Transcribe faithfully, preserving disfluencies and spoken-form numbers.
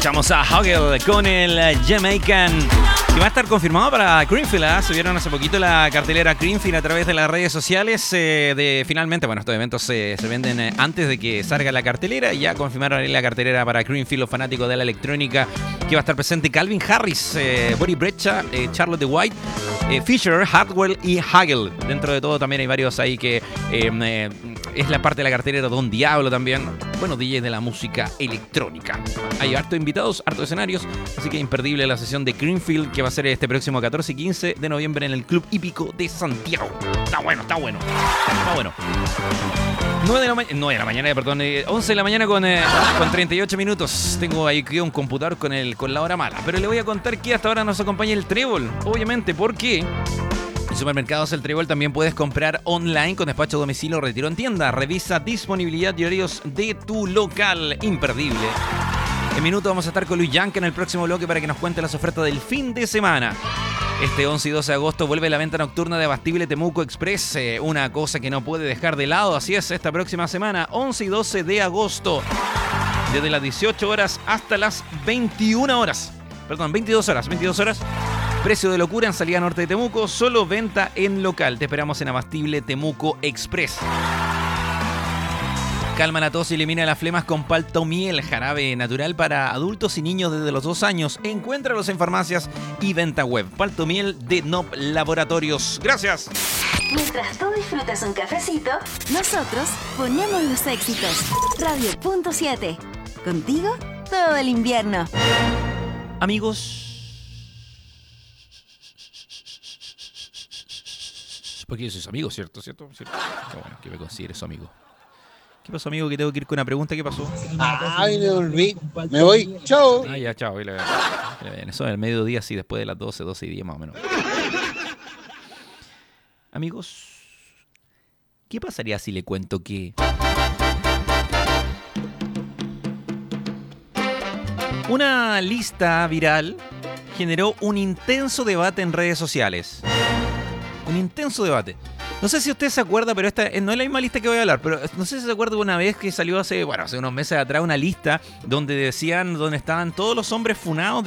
Escuchamos a Huggle con el Jamaican, que va a estar confirmado para Greenfield. ¿eh? Subieron hace poquito la cartelera Greenfield a través de las redes sociales. Eh, de finalmente, bueno, estos eventos eh, se venden eh, antes de que salga la cartelera. Y ya confirmaron ahí la cartelera para Greenfield, los fanáticos de la electrónica, que va a estar presente Calvin Harris, eh, Bori Brecha, eh, Charlotte de White, eh, Fisher, Hardwell y Huggle. Dentro de todo también hay varios ahí que eh, eh, es la parte de la cartelera. Don Diablo también. Bueno, D J de la música electrónica. Hay harto invitados, harto escenarios, así que imperdible la sesión de Greenfield, que va a ser este próximo catorce y quince de noviembre en el Club Hípico de Santiago. Está bueno, está bueno. Está bueno. nueve de la mañana, nueve de la mañana, perdón, eh, once de la mañana con, eh, con treinta y ocho minutos. Tengo ahí un computador con, el, con la hora mala, pero le voy a contar que hasta ahora nos acompaña el Trébol, obviamente, porque en Supermercados El Trébol también puedes comprar online con despacho a domicilio o retiro en tienda. Revisa disponibilidad y horarios de tu local. Imperdible. En minuto vamos a estar con Luis Yanca en el próximo bloque para que nos cuente las ofertas del fin de semana. Este once y doce de agosto vuelve la venta nocturna de Abastible Temuco Express. Eh, una cosa que no puede dejar de lado. Así es, esta próxima semana, once y doce de agosto. Desde las dieciocho horas hasta las veintiuna horas. Perdón, veintidós horas. veintidós horas. Precio de locura en salida norte de Temuco, solo venta en local. Te esperamos en Abastible Temuco Express. Calma la tos y elimina las flemas con Paltomiel, jarabe natural para adultos y niños desde los dos años. Encuéntralos en farmacias y venta web. Paltomiel de Nop Laboratorios. Gracias. Mientras tú disfrutas un cafecito, nosotros ponemos los éxitos. Radio punto siete. Contigo todo el invierno. Amigos, porque soy su amigo, ¿cierto? ¿Cierto? ¿Cierto? Qué bueno que me considere su amigo. ¿Qué pasó, amigo? Que tengo que ir con una pregunta. ¿Qué pasó? Ay, me volví. Me voy. Chao. Ah, ya, chao. Eso es el mediodía, sí, después de las doce, doce y diez más o menos. Amigos, ¿qué pasaría si le cuento que una lista viral generó un intenso debate en redes sociales? Un intenso debate. No sé si usted se acuerda, pero esta no es la misma lista que voy a hablar, pero no sé si se acuerda de una vez que salió hace, bueno, hace unos meses atrás una lista donde decían, donde estaban todos los hombres funados